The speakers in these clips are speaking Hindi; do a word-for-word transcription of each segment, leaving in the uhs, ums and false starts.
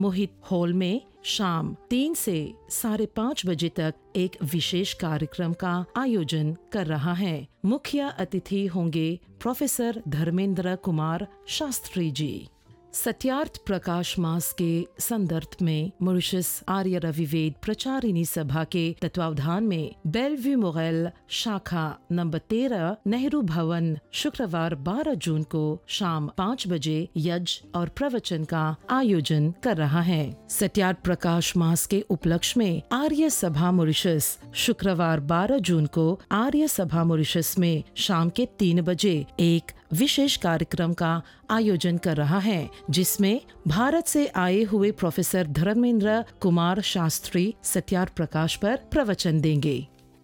मोहित हॉल में शाम तीन से साढ़े पाँच बजे तक एक विशेष कार्यक्रम का आयोजन कर रहा है। मुख्य अतिथि होंगे प्रोफेसर धर्मेंद्र कुमार शास्त्री जी। सत्यार्थ प्रकाश मास के संदर्भ में मॉरिशस आर्य रविवेद प्रचारिणी सभा के तत्वावधान में बेलव्यू मोगल शाखा नंबर तेरह नेहरू भवन शुक्रवार बारह जून को शाम पाँच बजे यज्ञ और प्रवचन का आयोजन कर रहा है। सत्यार्थ प्रकाश मास के उपलक्ष्य में आर्य सभा मॉरिशस शुक्रवार बारह जून को आर्य सभा मॉरिशस में शाम के तीन बजे एक विशेष कार्यक्रम का आयोजन कर रहा है, जिसमें भारत से आए हुए प्रोफेसर धर्मेंद्र कुमार शास्त्री सत्यार्थ प्रकाश पर प्रवचन देंगे।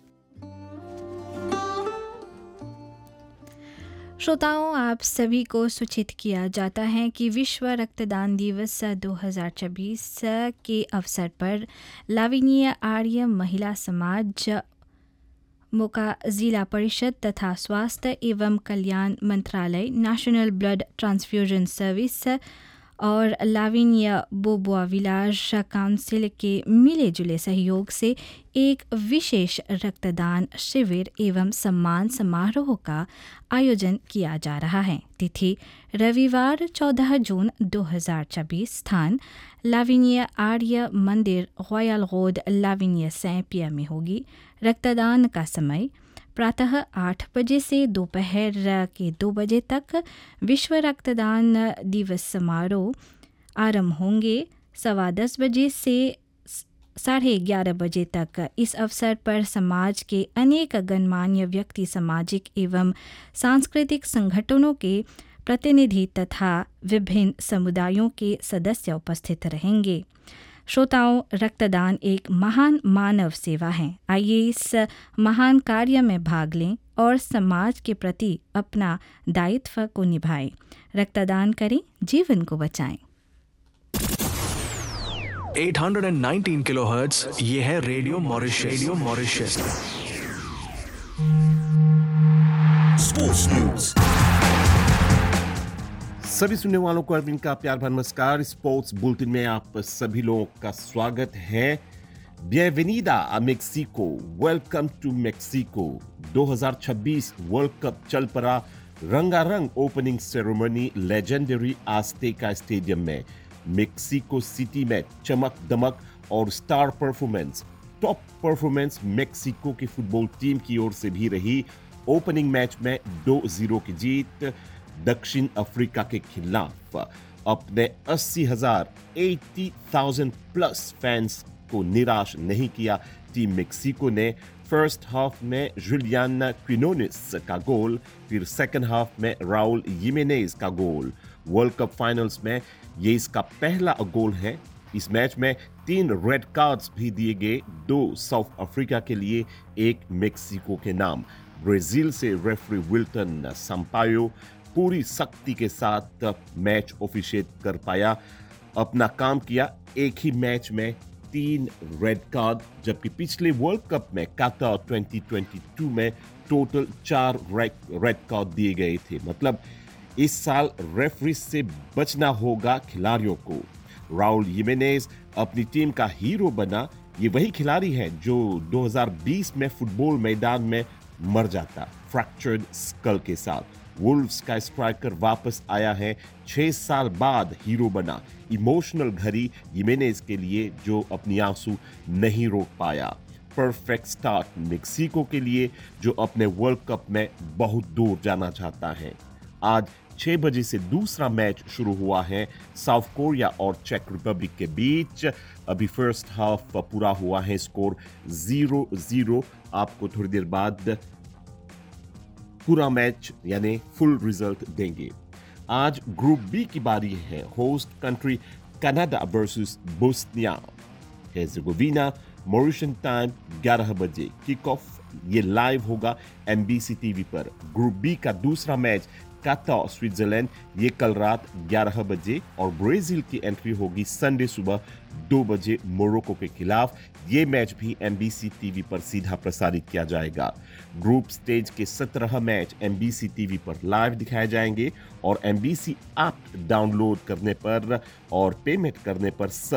श्रोताओं, आप सभी को सूचित किया जाता है कि विश्व रक्तदान दिवस दो हज़ार चौबीस के अवसर पर लाविनीय आर्य महिला समाज मोका जिला परिषद तथा स्वास्थ्य एवं कल्याण मंत्रालय, नेशनल ब्लड ट्रांसफ्यूजन सर्विस और लाविनिया बोबुआ विलाज काउंसिल के मिले जुले सहयोग से एक विशेष रक्तदान शिविर एवं सम्मान समारोह का आयोजन किया जा रहा है। तिथि रविवार चौदह जून दो हज़ार चौबीस। स्थान लाविनिया आर्य मंदिर, रॉयल रोड, लाविनिया सैंपिया में होगी। रक्तदान का समय प्रातः आठ बजे से दोपहर के दो बजे तक। विश्व रक्तदान दिवस समारोह आरंभ होंगे सवा दस बजे से साढ़े ग्यारह बजे तक। इस अवसर पर समाज के अनेक गणमान्य व्यक्ति, सामाजिक एवं सांस्कृतिक संगठनों के प्रतिनिधि तथा विभिन्न समुदायों के सदस्य उपस्थित रहेंगे। श्रोताओं, रक्तदान एक महान मानव सेवा है। आइए इस महान कार्य में भाग लें और समाज के प्रति अपना दायित्व को निभाएं। रक्तदान करें, जीवन को बचाएं। आठ सौ उन्नीस किलोहर्ट्ज़, ये है radio Mauritius. Radio Mauritius. Sports news. सभी सुनने वालों को अरविंद का प्यार भरा नमस्कार। स्पोर्ट्स बुलेटिन में आप सभी लोगों का स्वागत है। बिenvenida a Mexico, welcome to Mexico. दो हज़ार छब्बीस वर्ल्ड कप चल पड़ा। रंगारंग ओपनिंग सेरेमनी लेजेंडरी आस्टेका स्टेडियम में। मेक्सिको सिटी में चमक दमक और star performance. Top performance Mexico की फुटबॉल टीम की ओर से भी रही। ओपनिंग मैच में दो जीरो की जीत दक्षिण अफ्रीका के खिलाफ। अपने अस्सी हजार अस्सी हज़ार प्लस फैंस को निराश नहीं किया टीम मेक्सिको ने। फर्स्ट हाफ में जुलियान क्विनोनेस का गोल, फिर सेकंड हाफ में राउल जिमेनेज का गोल। वर्ल्ड कप फाइनल्स में ये इसका पहला गोल है। इस मैच में तीन रेड कार्ड्स भी दिए गए, दो साउथ अफ्रीका के लिए, एक मेक्सिको के नाम। ब्राजील से रेफरी विल्टन संपायो पूरी सख्ती के साथ मैच ऑफिशिएट कर पाया, अपना काम किया। एक ही मैच में तीन रेड कार्ड, जबकि पिछले वर्ल्ड कप में कतर दो हज़ार बाईस में टोटल चार रेड कार्ड दिए गए थे। मतलब इस साल रेफरी से बचना होगा खिलाड़ियों को। राउल जिमेनेज अपनी टीम का हीरो बना। ये वही खिलाड़ी है जो दो हज़ार बीस में फुटबॉल मैदान में मर जाता फ्रैक्चर्ड स्कल के साथ। वुल्व्स का स्ट्राइकर वापस आया है, छह साल बाद हीरो बना। इमोशनल घड़ी जिमेनेज के लिए जो अपनी आंसू नहीं रोक पाया। परफेक्ट स्टार्ट मेक्सिको के लिए जो अपने वर्ल्ड कप में बहुत दूर जाना चाहता है। आज छह बजे से दूसरा मैच शुरू हुआ है साउथ कोरिया और चेक रिपब्लिक के बीच। अभी फर्स्ट हाफ पूरा हुआ है, स्कोर जीरो जीरो। आपको थोड़ी देर बाद पूरा मैच यानी फुल रिजल्ट देंगे। आज ग्रुप बी की बारी है। Host country Canada versus Bosnia हेर्जेगोविना। Mauritius time ग्यारह बजे किक ऑफ। ये लाइव होगा एमबीसी टीवी पर। ग्रुप बी का दूसरा मैच काता स्विट्जरलैंड, ये कल रात ग्यारह बजे, और ब्राजील की एंट्री होगी संडे सुबह दो बजे मोरक्को के खिलाफ। ये मैच भी एमबीसी टीवी पर सीधा प्रसारित किया जाएगा। ग्रुप स्टेज के सत्रह मैच एमबीसी टीवी पर लाइव दिखाए जाएंगे और एमबीसी ऐप डाउनलोड करने पर और पेमेंट करने पर